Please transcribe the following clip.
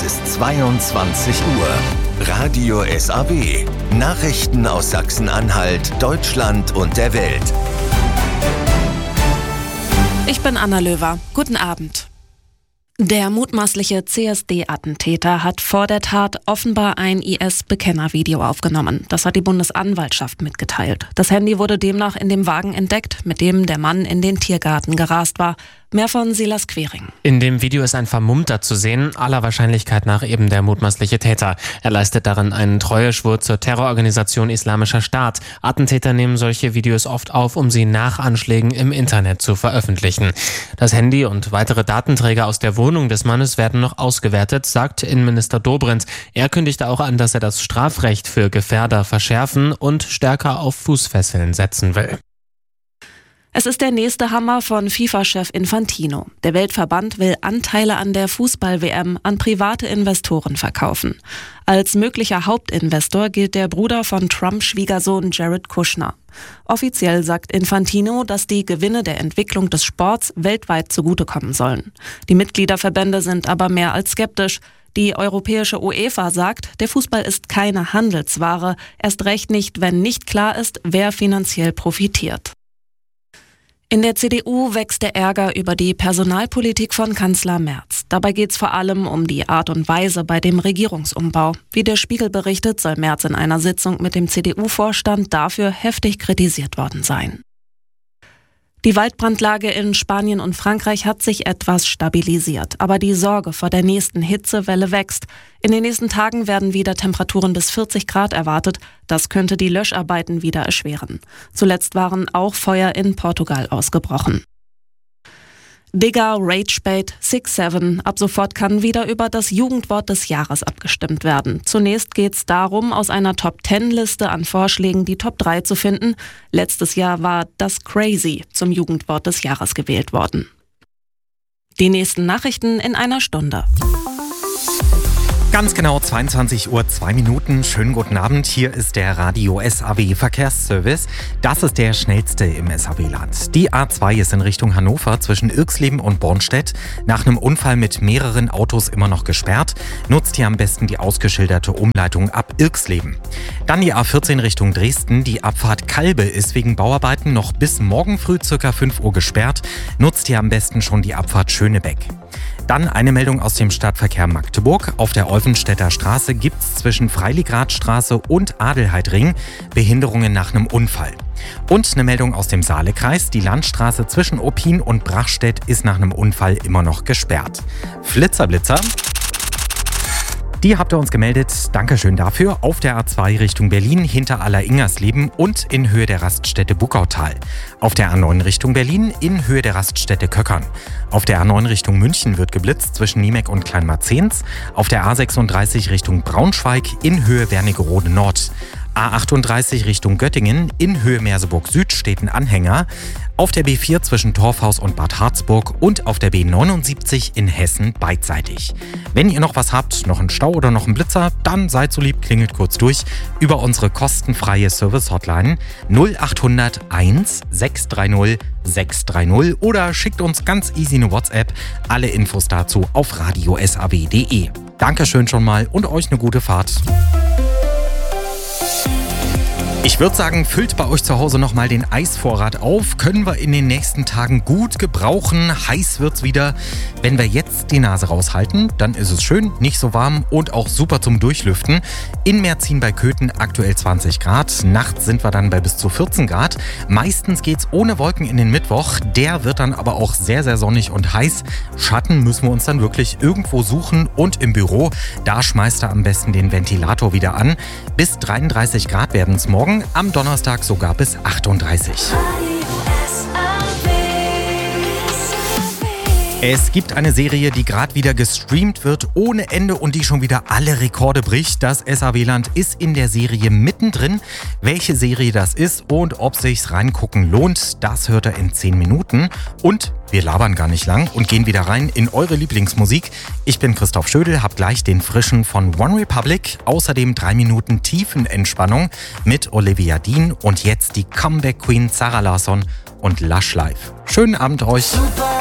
Es ist 22 Uhr. Radio SAW. Nachrichten aus Sachsen-Anhalt, Deutschland und der Welt. Ich bin Anna Löwer. Guten Abend. Der mutmaßliche CSD-Attentäter hat vor der Tat offenbar ein IS-Bekennervideo aufgenommen. Das hat die Bundesanwaltschaft mitgeteilt. Das Handy wurde demnach in dem Wagen entdeckt, mit dem der Mann in den Tiergarten gerast war. Mehr von Silas Quering. In dem Video ist ein Vermummter zu sehen, aller Wahrscheinlichkeit nach eben der mutmaßliche Täter. Er leistet darin einen Treueschwur zur Terrororganisation Islamischer Staat. Attentäter nehmen solche Videos oft auf, um sie nach Anschlägen im Internet zu veröffentlichen. Das Handy und weitere Datenträger aus der Wohnung des Mannes werden noch ausgewertet, sagt Innenminister Dobrindt. Er kündigte auch an, dass er das Strafrecht für Gefährder verschärfen und stärker auf Fußfesseln setzen will. Es ist der nächste Hammer von FIFA-Chef Infantino. Der Weltverband will Anteile an der Fußball-WM an private Investoren verkaufen. Als möglicher Hauptinvestor gilt der Bruder von Trumps Schwiegersohn Jared Kushner. Offiziell sagt Infantino, dass die Gewinne der Entwicklung des Sports weltweit zugutekommen sollen. Die Mitgliederverbände sind aber mehr als skeptisch. Die europäische UEFA sagt, der Fußball ist keine Handelsware, erst recht nicht, wenn nicht klar ist, wer finanziell profitiert. In der CDU wächst der Ärger über die Personalpolitik von Kanzler Merz. Dabei geht es vor allem um die Art und Weise bei dem Regierungsumbau. Wie der Spiegel berichtet, soll Merz in einer Sitzung mit dem CDU-Vorstand dafür heftig kritisiert worden sein. Die Waldbrandlage in Spanien und Frankreich hat sich etwas stabilisiert, aber die Sorge vor der nächsten Hitzewelle wächst. In den nächsten Tagen werden wieder Temperaturen bis 40 Grad erwartet. Das könnte die Löscharbeiten wieder erschweren. Zuletzt waren auch Feuer in Portugal ausgebrochen. Digger, Ragebait, 6-7. Ab sofort kann wieder über das Jugendwort des Jahres abgestimmt werden. Zunächst geht es darum, aus einer Top-10-Liste an Vorschlägen die Top 3 zu finden. Letztes Jahr war das Crazy zum Jugendwort des Jahres gewählt worden. Die nächsten Nachrichten in einer Stunde. Ganz genau 22 Uhr 2 Minuten. Schönen guten Abend. Hier ist der Radio SAW Verkehrsservice. Das ist der schnellste im SAW-Land. Die A2 ist in Richtung Hannover zwischen Irxleben und Bornstedt nach einem Unfall mit mehreren Autos immer noch gesperrt. Nutzt hier am besten die ausgeschilderte Umleitung ab Irxleben. Dann die A14 Richtung Dresden. Die Abfahrt Kalbe ist wegen Bauarbeiten noch bis morgen früh ca. 5 Uhr gesperrt. Nutzt hier am besten schon die Abfahrt Schönebeck. Dann eine Meldung aus dem Stadtverkehr Magdeburg. Auf der Olvenstädter Straße gibt es zwischen Freiligradstraße und Adelheidring Behinderungen nach einem Unfall. Und eine Meldung aus dem Saalekreis. Die Landstraße zwischen Oppin und Brachstedt ist nach einem Unfall immer noch gesperrt. Flitzer. Die habt ihr uns gemeldet. Dankeschön dafür. Auf der A2 Richtung Berlin hinter Aller-Ingersleben und in Höhe der Raststätte Buckautal. Auf der A9 Richtung Berlin in Höhe der Raststätte Köckern. Auf der A9 Richtung München wird geblitzt zwischen Niemeck und Kleinmarzens. Auf der A36 Richtung Braunschweig in Höhe Wernigerode Nord. A38 Richtung Göttingen in Höhe Merseburg Süd steht ein Anhänger. Auf der B4 zwischen Torfhaus und Bad Harzburg und auf der B79 in Hessen beidseitig. Wenn ihr noch was habt, noch einen Stau oder noch einen Blitzer, dann seid so lieb, klingelt kurz durch über unsere kostenfreie Service-Hotline 0800 1 630 630 oder schickt uns ganz easy eine WhatsApp. Alle Infos dazu auf radiosaw.de. Dankeschön schon mal und euch eine gute Fahrt. Ich würde sagen, füllt bei euch zu Hause nochmal den Eisvorrat auf. Können wir in den nächsten Tagen gut gebrauchen. Heiß wird's wieder. Wenn wir jetzt die Nase raushalten, dann ist es schön, nicht so warm und auch super zum Durchlüften. In Merzin bei Köthen aktuell 20 Grad. Nachts sind wir dann bei bis zu 14 Grad. Meistens geht's ohne Wolken in den Mittwoch. Der wird dann aber auch sehr, sehr sonnig und heiß. Schatten müssen wir uns dann wirklich irgendwo suchen. Und im Büro, da schmeißt er am besten den Ventilator wieder an. Bis 33 Grad werden es morgen. Am Donnerstag sogar bis 38. Es gibt eine Serie, die gerade wieder gestreamt wird ohne Ende und die schon wieder alle Rekorde bricht. Das SAW-Land ist in der Serie mittendrin. Welche Serie das ist und ob sich's reingucken lohnt, das hört ihr in 10 Minuten. Und wir labern gar nicht lang und gehen wieder rein in eure Lieblingsmusik. Ich bin Christoph Schödel, hab gleich den frischen von One Republic. Außerdem 3 Minuten Tiefenentspannung mit Olivia Dean und jetzt die Comeback Queen Zara Larsson und Lush Life. Schönen Abend euch.